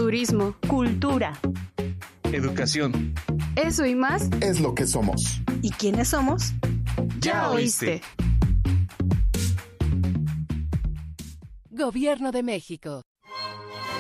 turismo, cultura, educación. Eso y más es lo que somos. ¿Y quiénes somos? Ya oíste. Gobierno de México.